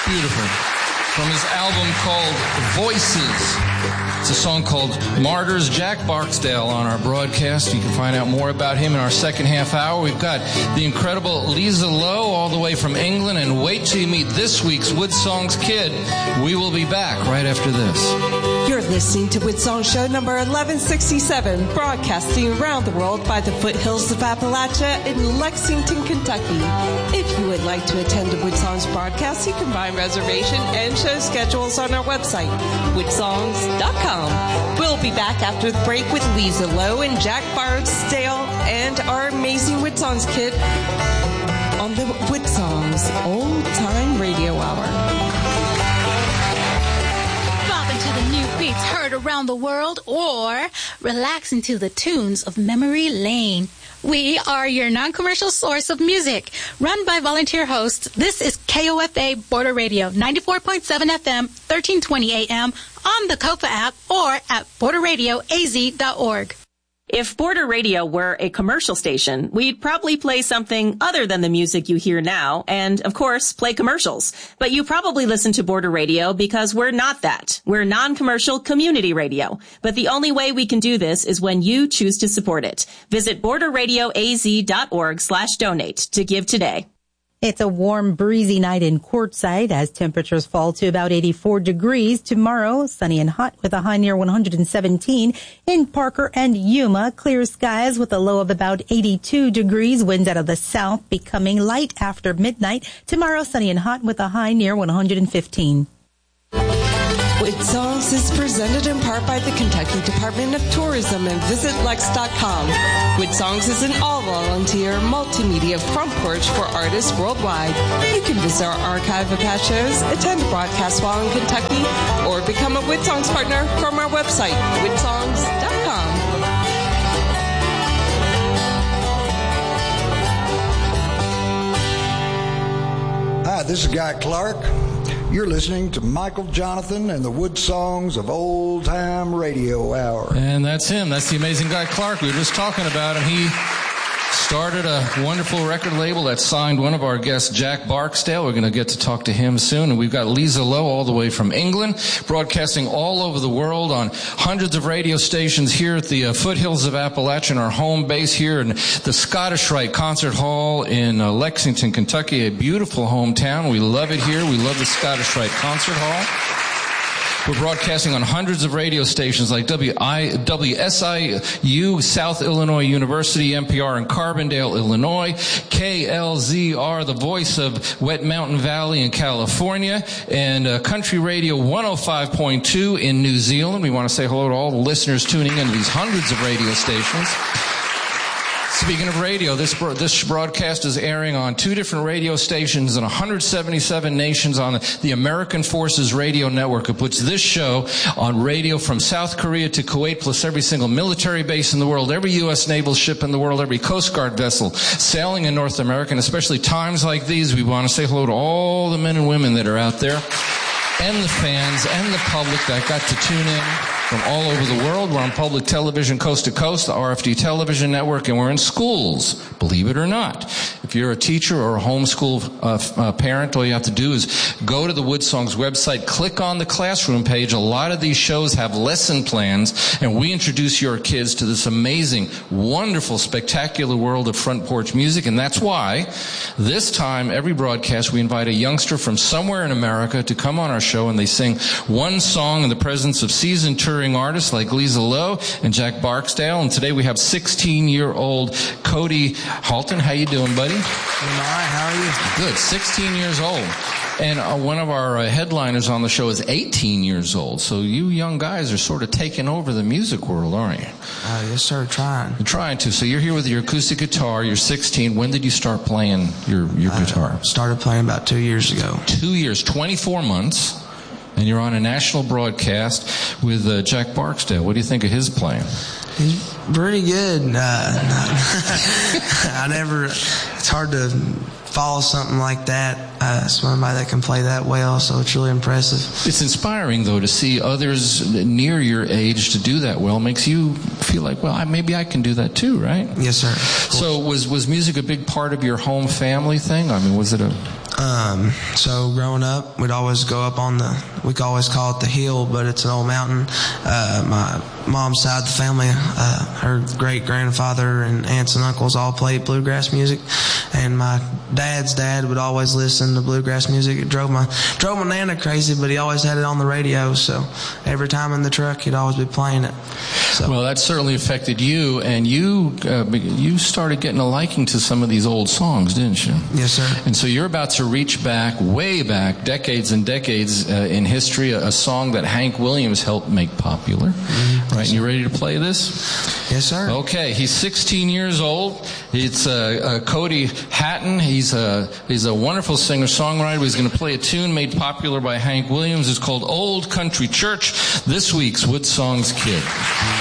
Beautiful. From his album called Voices. It's a song called Martyrs. Jack Barksdale on our broadcast. You can find out more about him in our second half hour. We've got the incredible Lisa Lowe all the way from England. And wait till you meet this week's Woodsongs kid. We will be back right after this. You're listening to Woodsong Show number 1167, broadcasting around the world by the foothills of Appalachia in Lexington, Kentucky. If you would like to attend a Woodsongs broadcast, you can find reservation and show schedules on our website, woodsongs.com. We'll be back after the break with Lisa Lowe and Jack Barksdale and our amazing Woodsongs kid on the Woodsongs Old Time Radio Hour. The new beats heard around the world, or relaxing to the tunes of Memory Lane. We are your non-commercial source of music. Run by volunteer hosts, this is KOFA Border Radio, 94.7 FM, 1320 AM, on the KOFA app, or at borderradioaz.org. If Border Radio were a commercial station, we'd probably play something other than the music you hear now, and, of course, play commercials. But you probably listen to Border Radio because we're not that. We're non-commercial community radio. But the only way we can do this is when you choose to support it. Visit borderradioaz.org/donate to give today. It's a warm, breezy night in Quartzsite as temperatures fall to about 84 degrees. Tomorrow, sunny and hot with a high near 117. In Parker and Yuma, clear skies with a low of about 82 degrees. Winds out of the south becoming light after midnight. Tomorrow, sunny and hot with a high near 115. Woodsongs is presented in part by the Kentucky Department of Tourism and VisitLex.com. Woodsongs is an all-volunteer multimedia front porch for artists worldwide. You can visit our archive of past shows, attend a broadcast while in Kentucky, or become a Woodsongs partner from our website, woodsongs.com. Hi, this is Guy Clark. You're listening to Michael Jonathan and the Woodsongs of Old Time Radio Hour. And that's him. That's the amazing Guy Clark. We were just talking about him. He started a wonderful record label that signed one of our guests, Jack Barksdale. We're going to get to talk to him soon. And we've got Lisa Lowe all the way from England, broadcasting all over the world on hundreds of radio stations here at the foothills of Appalachia, our home base here in the Scottish Rite Concert Hall in Lexington, Kentucky, a beautiful hometown. We love it here. We love the Scottish Rite Concert Hall. We're broadcasting on hundreds of radio stations like WSIU, South Illinois University, NPR in Carbondale, Illinois, KLZR, the voice of Wet Mountain Valley in California, and Country Radio 105.2 in New Zealand. We want to say hello to all the listeners tuning into these hundreds of radio stations. Speaking of radio, this broadcast is airing on 2 different radio stations in 177 nations on the American Forces Radio Network. It puts this show on radio from South Korea to Kuwait, plus every single military base in the world, every U.S. naval ship in the world, every Coast Guard vessel sailing in North America. And especially times like these, we want to say hello to all the men and women that are out there, and the fans and the public that got to tune in from all over the world. We're on public television coast to coast, the RFD television network, and we're in schools, believe it or not. If you're a teacher or a homeschool parent, all you have to do is go to the Woodsongs website, click on the classroom page. A lot of these shows have lesson plans, and we introduce your kids to this amazing, wonderful, spectacular world of front porch music. And that's why this time, every broadcast, we invite a youngster from somewhere in America to come on our show, and they sing one song in the presence of seasoned touring artists like Lisa Lowe and Jack Barksdale. And today we have 16-year-old Cody Halton. How you doing, buddy? I'm all right. How are you? Good. 16 years old. And one of our headliners on the show is 18 years old. So you young guys are sort of taking over the music world, aren't you? Yes, sir. Trying. You're trying to. So you're here with your acoustic guitar. You're 16. When did you start playing your guitar? Started playing about 2 years ago. 2 years, 24 months. And you're on a national broadcast with Jack Barksdale. What do you think of his playing? He's pretty good. It's hard to follow something like that. Somebody that can play that well, so it's really impressive. It's inspiring, though, to see others near your age to do that well. Makes you feel like, well, maybe I can do that too, right? Yes, sir. So was music a big part of your home family thing? I mean, was it a... So growing up, we'd always go up on we could always call it the hill, but it's an old mountain. My mom's side of the family, her great-grandfather and aunts and uncles all played bluegrass music. And my dad's dad would always listen to bluegrass music. It drove my nana crazy, but he always had it on the radio. So every time in the truck, he'd always be playing it. So. Well, that certainly affected you, and you started getting a liking to some of these old songs, didn't you? Yes, sir. And so you're about to reach back, way back, decades and decades in history, a song that Hank Williams helped make popular. Mm-hmm. Right? And you ready to play this? Yes, sir. Okay. He's 16 years old. It's Cody Hatton. He's a wonderful singer-songwriter. He's going to play a tune made popular by Hank Williams. It's called Old Country Church. This week's Wood Songs Kid.